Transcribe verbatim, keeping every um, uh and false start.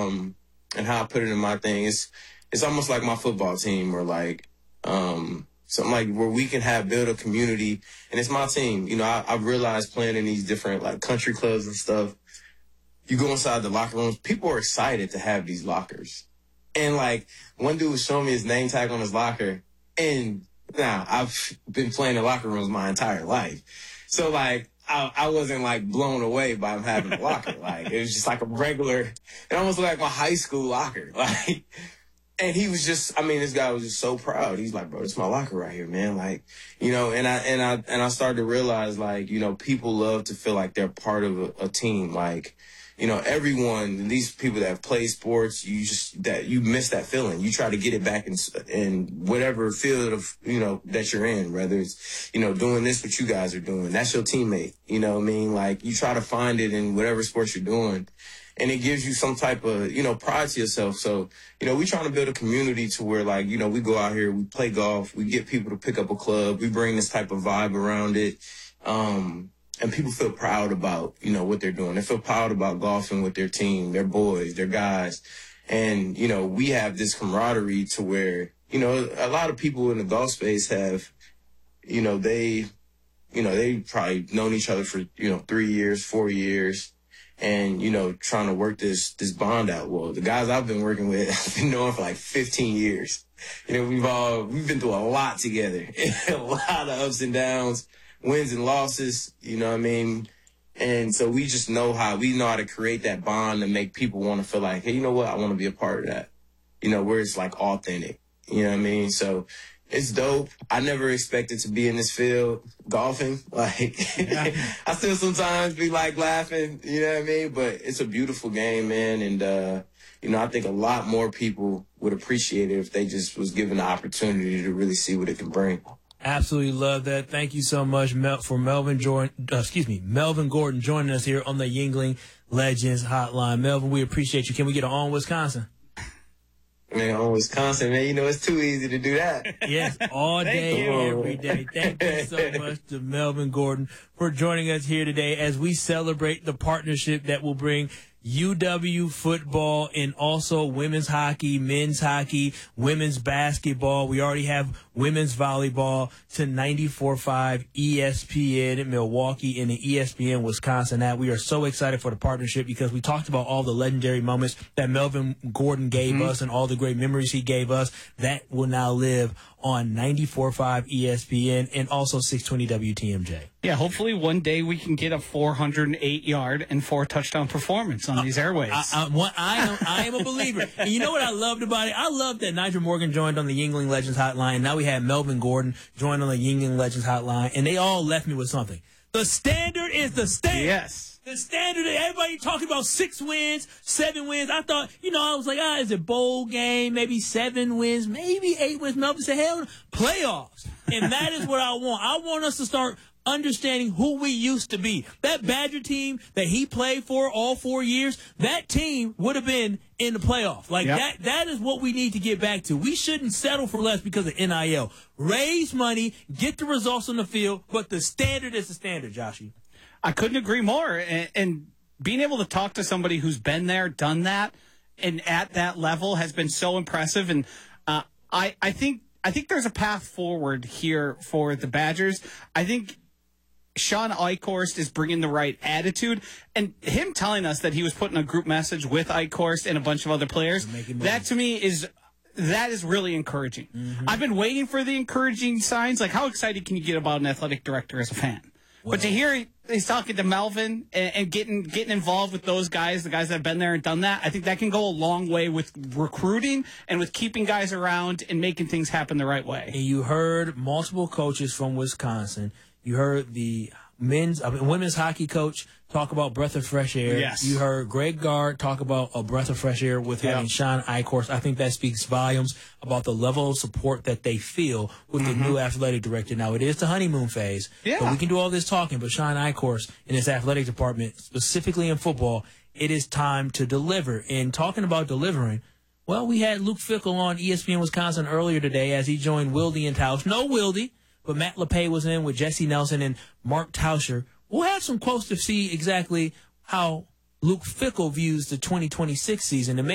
um, and how I put it in my thing, it's, it's almost like my football team or like um, something like where we can have build a community. And it's my team. You know, I, I've realized playing in these different like country clubs and stuff, you go inside the locker rooms, people are excited to have these lockers. And like one dude was showing me his name tag on his locker. And now I've been playing in locker rooms my entire life. So like, I, I wasn't like blown away by him having a locker. Like it was just like a regular, it almost looked like my high school locker. Like, and he was just, I mean, this guy was just so proud. He's like, bro, it's my locker right here, man. Like, you know, and I, and I, and I started to realize like, you know, people love to feel like they're part of a, a team. Like, you know, everyone, these people that have played sports, you just, that you miss that feeling. You try to get it back in, in whatever field of, you know, that you're in, whether it's, you know, doing this, what you guys are doing. That's your teammate. You know what I mean? Like, you try to find it in whatever sports you're doing. And it gives you some type of, you know, pride to yourself. So, you know, we trying to build a community to where, like, you know, we go out here, we play golf, we get people to pick up a club, we bring this type of vibe around it. Um, And people feel proud about, you know, what they're doing. They feel proud about golfing with their team, their boys, their guys. And, you know, we have this camaraderie to where, you know, a lot of people in the golf space have, you know, they, you know, they probably known each other for, you know, three years, four years. And, you know, trying to work this, this bond out. Well, the guys I've been working with, I've been knowing for like fifteen years. You know, we've all, we've been through a lot together, a lot of ups and downs. Wins and losses, you know what I mean? And so we just know how, we know how to create that bond and make people want to feel like, hey, you know what? I want to be a part of that. You know, where it's like authentic, you know what I mean? So it's dope. I never expected to be in this field golfing. Like, yeah. I still sometimes be like laughing, you know what I mean? But it's a beautiful game, man. And, uh, you know, I think a lot more people would appreciate it if they just was given the opportunity to really see what it can bring. Absolutely love that. Thank you so much Mel- for Melvin Jordan. Uh, excuse me, Melvin Gordon joining us here on the Yuengling Legends Hotline. Melvin, we appreciate you. Can we get an on Wisconsin? Man, on Wisconsin, man, you know it's too easy to do that. Yes, all day, every day. Thank you so much to Melvin Gordon for joining us here today as we celebrate the partnership that will bring U W football and also women's hockey, men's hockey, women's basketball. We already have women's volleyball to ninety-four point five E S P N in Milwaukee and the E S P N Wisconsin app. We are so excited for the partnership because we talked about all the legendary moments that Melvin Gordon gave mm-hmm. us and all the great memories he gave us. That will now live on ninety-four point five E S P N and also six twenty W T M J. Yeah, hopefully one day we can get a four hundred eight yard and four touchdown performance on uh, these airways. I, I, what, I, am, I am a believer. And you know what I loved about it? I loved that Nigel Morgan joined on the Yuengling Legends Hotline. Now we had Melvin Gordon join on the Yuengling Legends Hotline, and they all left me with something. The standard is the standard. Yes. The standard, everybody talking about six wins, seven wins. I thought, you know, I was like, ah, is it bowl game? Maybe seven wins, maybe eight wins. Melvin said, hell, playoffs. And that is what I want. I want us to start understanding who we used to be. That Badger team that he played for all four years, that team would have been in the playoff. Like yep. that, that is what we need to get back to. We shouldn't settle for less because of N I L. Raise money, get the results on the field, but the standard is the standard, Joshy. I couldn't agree more. And, and being able to talk to somebody who's been there, done that, and at that level has been so impressive. And uh, I, I think, I think there's a path forward here for the Badgers. I think Sean Eichhorst is bringing the right attitude, and him telling us that he was putting a group message with Eichhorst and a bunch of other players, that to me is that is really encouraging. Mm-hmm. I've been waiting for the encouraging signs. Like, how excited can you get about an athletic director as a fan? Well, but to hear he's talking to Melvin and, and getting getting involved with those guys, the guys that have been there and done that, I think that can go a long way with recruiting and with keeping guys around and making things happen the right way. And you heard multiple coaches from Wisconsin. You heard the men's, I mean, women's hockey coach talk about breath of fresh air. Yes. You heard Greg Gard talk about a breath of fresh air with having yeah. Sean Eichhorst. I think that speaks volumes about the level of support that they feel with mm-hmm. the new athletic director. Now, it is the honeymoon phase, yeah. but we can do all this talking. But Sean Eichhorst in his athletic department, specifically in football, it is time to deliver. And talking about delivering, well, we had Luke Fickell on E S P N Wisconsin earlier today as he joined Wilde and Tausch. No Wilde. But Matt LePay was in with Jesse Nelson and Mark Tauscher. We'll have some quotes to see exactly how Luke Fickell views the twenty twenty-six season. And